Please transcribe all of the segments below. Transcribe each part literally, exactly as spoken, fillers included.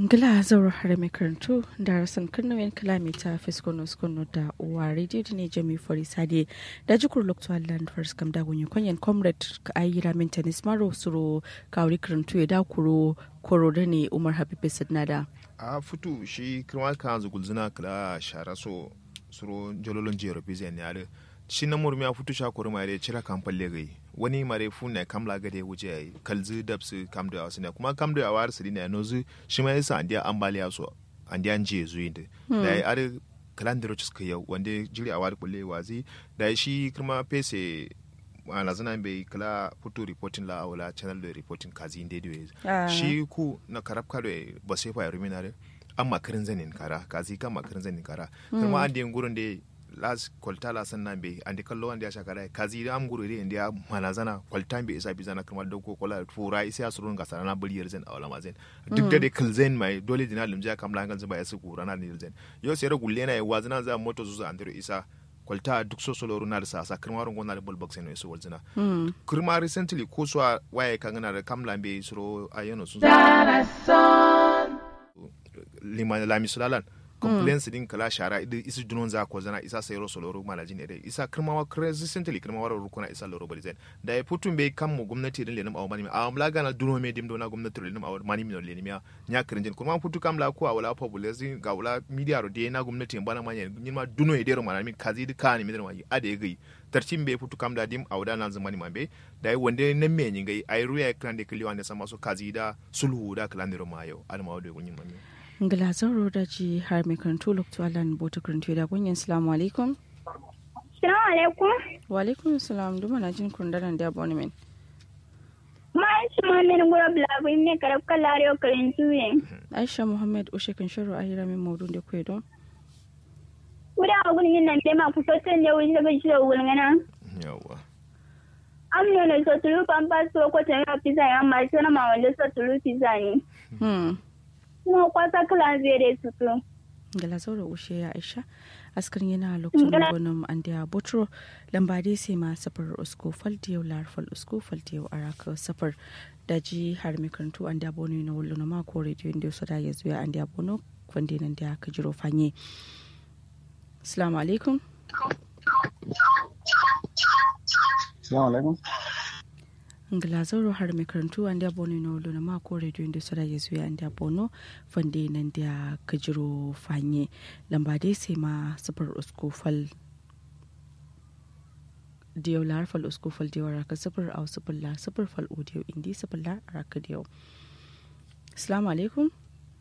Gila zauro har mai karantu da rasan karnawar kilomita fiskono skono da uwa radio ne jami fori sade da jikur lokacin land first kam da gunyi kwanyan comrade ka ayi ramin tennis maro suro kawri karantu ya dakuro koro da ne umar habibu sadnada a futu shi kirma kan zugulzuna kala shara so suro jololon jero bizen ya da shi na murmi a futu shakuru mai da cira kan falle gai wani mare funa kamla gade wuce kalzu dabsu kam da wasu ne kuma kam da awar su dina nozu shi mai yasa andiya ambaliya so andiya je zuyin da da ya are kalandiro ciska yau wanda jiri awar kulle wazi da shi kuma pese ana zana bai kala futu reporting la wala channel da reporting kazi inde da shi ku na karab kare ba sai fa rumina da amma karin zanin kara kazi kan makarin zanin kara kuma an da gurin da las kwalta la sannan be andi kallo wanda ya shakara kazi da am guru ide india manazana kwalta be isa bizana kuma dauko kola fura isa surun ga sarana buliyar zen awala mazen duk da de kalzen mai dole dina limja kamla ngal zuba ya su kurana ni zen yo sai ragulle na yawa zana za moto zuza andiro isa kwalta duk so solo runa da sa kirma rungon na ball box ne so walzina kirma recently ko so waye kan na da kamla be suro ayano sun liman la misulalan complaints din kala shara isu dunon za ko zana isa sayro soloro malaji ne dai isa kirmawa resistantly kirmawa rukuna isa loro balizen da ya putun bai kan mu gwamnati din lenim awmani a amla gana duno me dim dona gwamnati lenim awmani min lenim ya nya kirinjin kuma putu kam la ko awala population ga wala media ro de na gwamnati bana manya nyima duno e dero manami kazi duka ne midar mai ade gai tartin bai putu kam da dim awda na zamani mambe da wanda nan me nyin gai ai ruya kran de kliwa ne sama so kazi da sulhu da klan dero mayo alma wado gunyin mami Glazaro da ji har mai karantu lokacin alan bota karantu da kunyan salamu alaikum. Salamu alaikum. Wa alaikum salam duma na jin kundaran da abonement. Ma'aisha Muhammad Gura Blabu ne karab kallare o karantu ne. Aisha Muhammad o shekan sharo a hira min maudun da kwe don. Kuda a gudun yin nan tema ku sotan da wuri daga shi da wulgana. Yawwa. Amno ne so tulu pampas so ko tana pizza ya ma sana ma wanda so tulu pizza ne. Hmm. Kuma kwasa kala zai su to. Gala zaura ushe ya Aisha askar yana lokacin gonan andiya botro lambade sai ma safar usko faltiyau larfal usko faltiyau araka safar daji har mai karantu andiya bono na wallo na mako radio inda su da ya zuwa andiya bono kwande nan da ka jiro fanye. Assalamu alaikum. Assalamu alaikum. Ngilazaro har mai karantu an da bono na wolo na mako radio inda sura ya zuwa an da bono fande nan da kajiro fanye lamba dai sai ma sufar usko fal diyau lar fal usko fal diyau raka sufar au sufar la sufar fal audio indi sufar la raka diyau. Assalamu alaikum.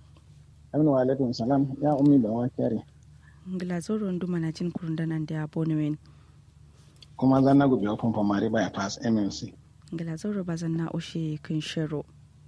Aminu wa alaikum salam ya ummi da wa kare. Ngilazaro nduma na jin kurunda nan da bono men. Kuma zan na gobe ofan famare baya pass M M C. Gala zauro bazan na ushe kun shiro.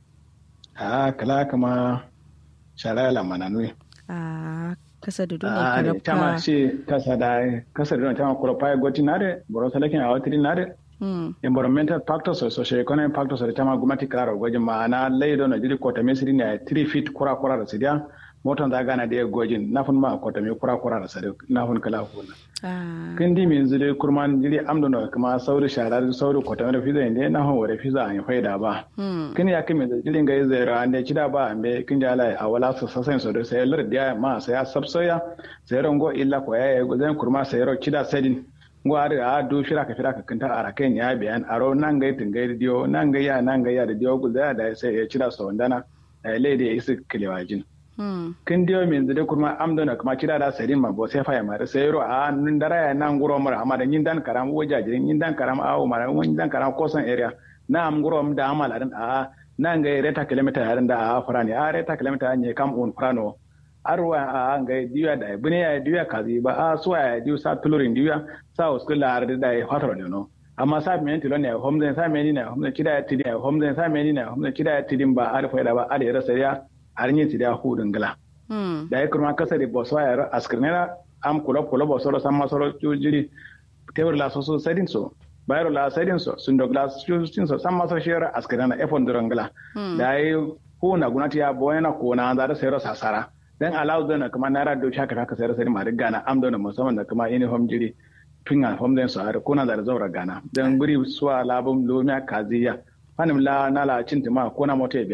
Ah, kala kama sharala mananwe. Ah, kasa da dole Ah, karabka. tama shi kasa da kasa da tama kuropai goti nare, boro salakin awatri nare. Hmm. Environmental factors or socio-economic factors or tama gumati karo gojin maana leido na jiri kota mesiri ne three feet kura kura da sidia. Motan da gana da gojin nafun ma kota me kura kura da sadi nafun kala hula. Ah. Kindi min zire kurman jiri amdono kuma sauri sharar sauri kota me fiza inde na hon wore fiza an faida ba. Hmm. Kini ya kimi jiri ga zero ande chida ba ambe kindi ala awala so sasen so do sai lur dia ma sai ya sabsoya sai rongo illa ko ya go zan kurma sai ro chida sedin ngo ari a do shira ka fira ka kanta ara ken ya biyan aro nan ga tingai dio nan ga ya nan ga ya da dio go da da sai ya chida so ndana lady ya isi kilewajin. Kin diyo min zide kuma amdona kuma kira da sarin ma bo sai faya mare sai ro a nun dara ya nan guro mara amma da yin dan karam waja jirin yin dan karam awo mara yin dan karam kosan area na am guro da amal adan a nan ga reta kilometer yarin da a farani a reta kilometer ne kam on frano arwa a ga diya da bune ya diya kazi ba a so ya diya sa tulurin diya sa uskula ar da ya fatro ne no amma sa men tilo ne homzen sa men ne homzen kida tidi homzen sa men ne homzen kida tidin ba ar fa da ba ar rasa ya arinyin ti da hudun gala da ya kuma kasa da boso ya askirnera am kula kula boso san masoro jiri tebur la so so sedin so bayro la sedin so sun do glass tin so san masoro shira askirnera efon durangala da yi ko na gunati ya boyana ko na da sayro sasara dan alaw da kuma nara do shaka ka sayro sedin ma rigana am do na musamman da kuma uniform jiri pinga hom den so har ko na da zaura gana dan guri suwa labum lomiya kaziya fanim la nala cintima ko na mote